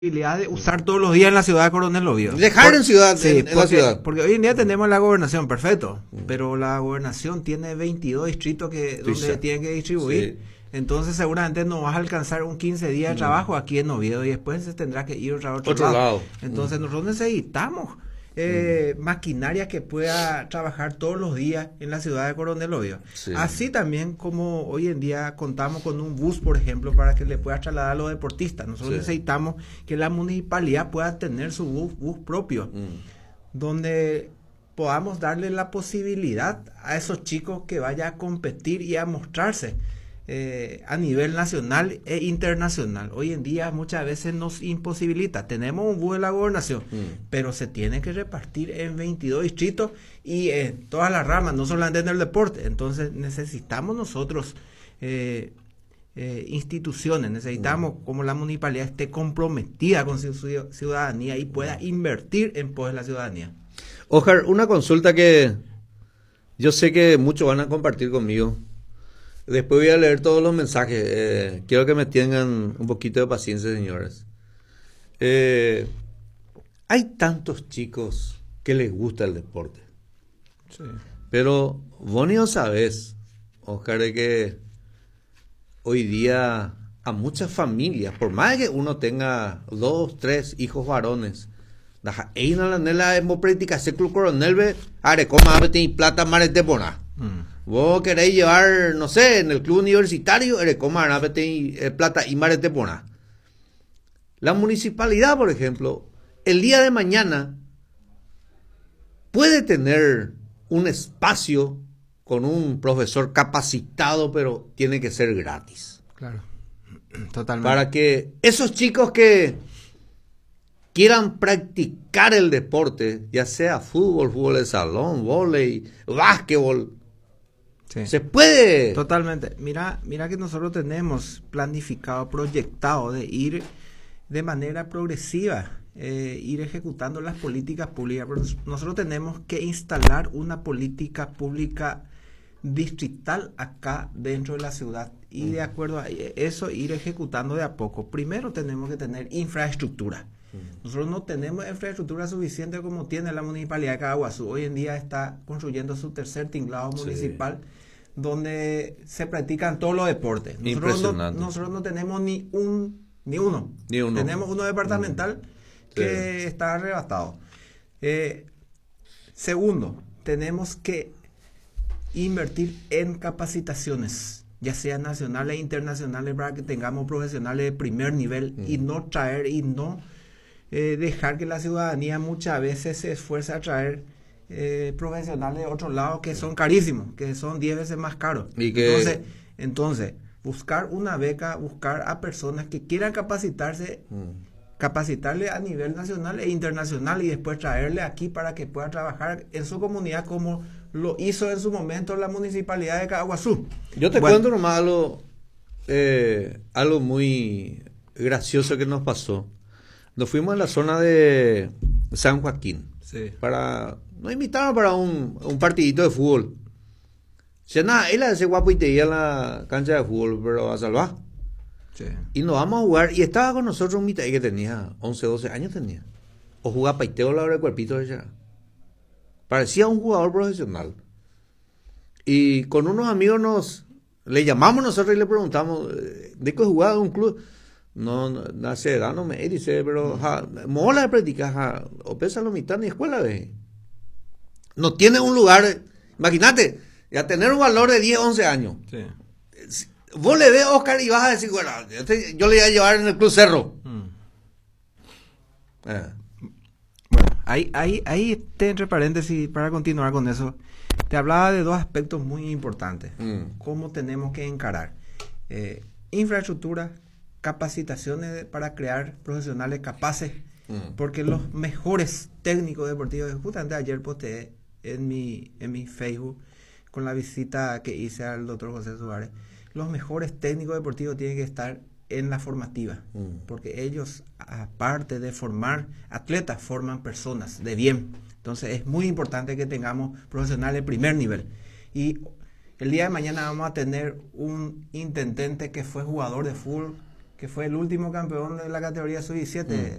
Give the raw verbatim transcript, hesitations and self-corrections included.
posibilidad de usar todos los días en la ciudad de Coronel Oviedo. Dejar Por, en ciudad, sí, en, en porque, la ciudad. porque hoy en día tenemos la gobernación, perfecto, mm. pero la gobernación tiene veintidós distritos que donde sí, tienen que distribuir. Sí. Entonces seguramente no vas a alcanzar un quince días de trabajo aquí en Oviedo y después se tendrá que ir a otro, otro lado. lado. Entonces mm. nosotros necesitamos eh, mm. maquinaria que pueda trabajar todos los días en la ciudad de Coronel Oviedo. Sí. Así también como hoy en día contamos con un bus, por ejemplo, para que le pueda trasladar a los deportistas. Nosotros sí. necesitamos que la municipalidad pueda tener su bus, bus propio, mm. donde podamos darle la posibilidad a esos chicos que vayan a competir y a mostrarse Eh, a nivel nacional e internacional. Hoy en día muchas veces nos imposibilita. Tenemos un bus de la gobernación, mm. pero se tiene que repartir en veintidós distritos y en todas las ramas, no solamente en el deporte. Entonces necesitamos nosotros eh, eh, instituciones, necesitamos mm. como la municipalidad esté comprometida con su ciudadanía y pueda invertir en pos de la ciudadanía. Oscar, una consulta que yo sé que muchos van a compartir conmigo. Después voy a leer todos los mensajes. Eh, quiero que me tengan un poquito de paciencia, señores. Eh, hay tantos chicos que les gusta el deporte. Sí. Pero vos ni lo sabés, Oscar, de que hoy día a muchas familias, por más que uno tenga dos, tres hijos varones, hay una lanela de práctica seclo coronel, are coma y plata mares de bona. Vos queréis llevar, no sé, en el club universitario, eres coma eh, plata y mares de bona. La municipalidad, por ejemplo, el día de mañana puede tener un espacio con un profesor capacitado, pero tiene que ser gratis. Claro, totalmente. Para que esos chicos que quieran practicar el deporte, ya sea fútbol, fútbol de salón, vóley, básquetbol, sí. se puede. Totalmente. Mira, mira que nosotros tenemos planificado, proyectado de ir de manera progresiva, eh, ir ejecutando las políticas públicas. Pero nosotros tenemos que instalar una política pública distrital acá dentro de la ciudad y mm. de acuerdo a eso ir ejecutando de a poco. Primero tenemos que tener infraestructura. Nosotros no tenemos infraestructura suficiente como tiene la municipalidad de Caaguazú. Hoy en día está construyendo su tercer tinglado municipal, sí. donde se practican todos los deportes. Nosotros no, nosotros no tenemos ni un ni uno. Ni uno. Tenemos uno departamental mm. que sí. está arrebatado. Eh, segundo, tenemos que invertir en capacitaciones, ya sean nacionales e internacionales, para que tengamos profesionales de primer nivel mm. y no traer y no Eh, dejar que la ciudadanía muchas veces se esfuerce a traer eh, profesionales de otro lado que son carísimos, que son diez veces más caros. ¿Y que... entonces, entonces, buscar una beca, buscar a personas que quieran capacitarse, mm. capacitarle a nivel nacional e internacional y después traerle aquí para que pueda trabajar en su comunidad como lo hizo en su momento la municipalidad de Caaguazú. Yo te bueno, cuento nomás algo, eh, algo muy gracioso que nos pasó. Nos fuimos a la zona de San Joaquín. Sí. Para, nos invitaron para un, un partidito de fútbol. Dice, nada, él hace guapo y te iba a la cancha de fútbol, pero a salvar. Sí. Y nos vamos a jugar. Y estaba con nosotros un mitad que tenía once, doce años tenía. O jugaba paiteo la hora de cuerpito de allá. Parecía un jugador profesional. Y con unos amigos nos le llamamos nosotros y le preguntamos, ¿de qué jugaba un club? No, no, hace edad no me dice, pero ja, mola de practicar, ja, o pesa la mitad ni escuela de. No tiene un lugar, imagínate, ya tener un valor de diez, once años. Sí. Vos le ves a Oscar y vas a decir, bueno, yo, te, yo le voy a llevar en el Club Cerro. Mm. Eh. Bueno, ahí, ahí, ahí te entre paréntesis para continuar con eso. Te hablaba de dos aspectos muy importantes. Mm. Cómo tenemos que encarar eh, infraestructura, capacitaciones para crear profesionales capaces, mm. porque los mejores técnicos deportivos, justamente ayer posteé en mi, en mi Facebook con la visita que hice al doctor José Suárez, los mejores técnicos deportivos tienen que estar en la formativa, mm. porque ellos, aparte de formar atletas, forman personas de bien. Entonces es muy importante que tengamos profesionales de primer nivel. Y el día de mañana vamos a tener un intendente que fue jugador de fútbol, que fue el último campeón de la categoría sub diecisiete,